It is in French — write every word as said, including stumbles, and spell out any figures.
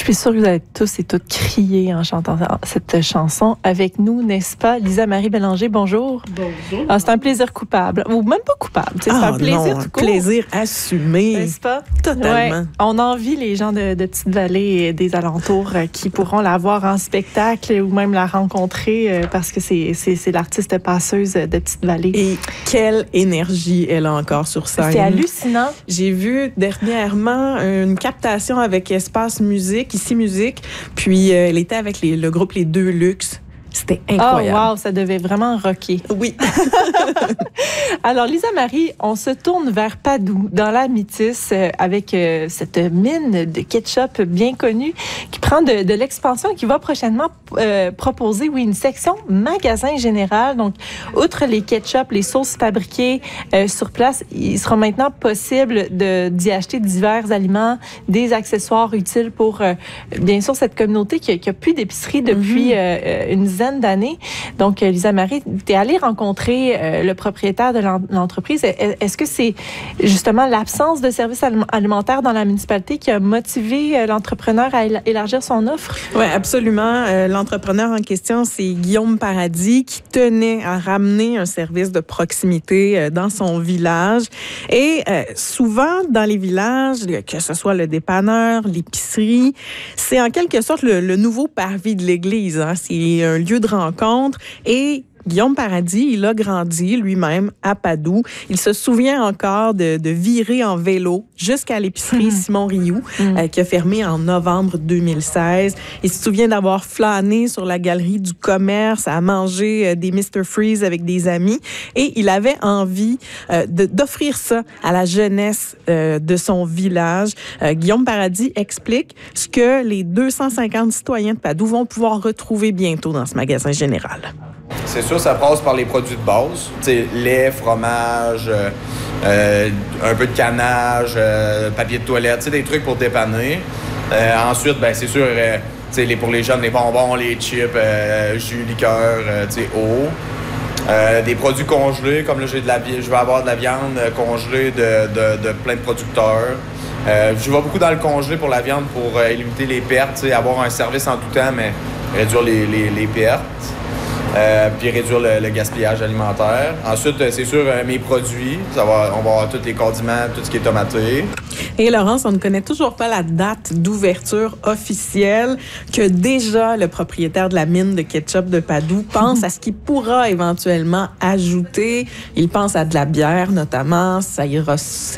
Je suis sûre que vous allez tous et toutes crier en chantant cette chanson avec nous, n'est-ce pas? Lisa Marie Bélanger, bonjour. Bonjour. Ah, c'est un plaisir coupable, ou même pas coupable. C'est ah, un plaisir non, tout un court. plaisir assumé. N'est-ce pas? Totalement. Ouais. On envie les gens de, de Petite-Vallée et des alentours euh, qui pourront la voir en spectacle ou même la rencontrer euh, parce que c'est, c'est, c'est l'artiste passeuse de Petite-Vallée. Et quelle énergie elle a encore sur scène. C'est hallucinant. J'ai vu dernièrement une captation avec Espace Musique, ici Musique, puis euh, elle était avec les, le groupe Les Deux Luxe. C'était incroyable. Oh wow, ça devait vraiment rocker. Oui. Alors, Lisa Marie, on se tourne vers Padoue, dans la Métis, euh, avec euh, cette mine de ketchup bien connue qui prend de, de l'expansion et qui va prochainement euh, proposer, oui, une section magasin général. Donc, outre les ketchup, les sauces fabriquées euh, sur place, il sera maintenant possible de, d'y acheter divers aliments, des accessoires utiles pour, euh, bien sûr, cette communauté qui, qui a plus d'épicerie depuis mm-hmm. euh, une dizaine d'années. Donc, Lisa Marie, tu es allée rencontrer euh, le propriétaire de l'entreprise. Est-ce que c'est justement l'absence de services alimentaires dans la municipalité qui a motivé euh, l'entrepreneur à élargir son offre? Oui, absolument. Euh, l'entrepreneur en question, c'est Guillaume Paradis qui tenait à ramener un service de proximité euh, dans son village. Et euh, souvent, dans les villages, que ce soit le dépanneur, l'épicerie, c'est en quelque sorte le, le nouveau parvis de l'église. Hein. C'est un lieu de rencontre et Guillaume Paradis, il a grandi lui-même à Padoue. Il se souvient encore de, de virer en vélo jusqu'à l'épicerie mmh. Simon Rioux, mmh. euh, qui a fermé en novembre deux mille seize. Il se souvient d'avoir flâné sur la galerie du commerce, à manger euh, des mister Freeze avec des amis. Et il avait envie euh, de, d'offrir ça à la jeunesse euh, de son village. Euh, Guillaume Paradis explique ce que les deux cent cinquante citoyens de Padoue vont pouvoir retrouver bientôt dans ce magasin général. C'est sûr, ça passe par les produits de base. T'sais, lait, fromage, euh, euh, un peu de canage, euh, papier de toilette, des trucs pour dépanner. Euh, ensuite, ben, c'est sûr, euh, les, pour les jeunes, les bonbons, les chips, euh, jus, liqueur, euh, eau. Euh, des produits congelés, comme là, j'ai de la, je vais avoir de la viande congelée de, de, de plein de producteurs. Euh, je vais beaucoup dans le congelé pour la viande pour euh, limiter les pertes, avoir un service en tout temps, mais réduire les, les, les pertes. Euh, puis réduire le, le gaspillage alimentaire. Ensuite, c'est sûr, euh, mes produits, ça va, on va avoir tous les condiments, tout ce qui est tomaté. Et Laurence, on ne connaît toujours pas la date d'ouverture officielle, que déjà le propriétaire de la mine de ketchup de Padoue pense à ce qu'il pourra éventuellement ajouter. Il pense à de la bière notamment, ça ira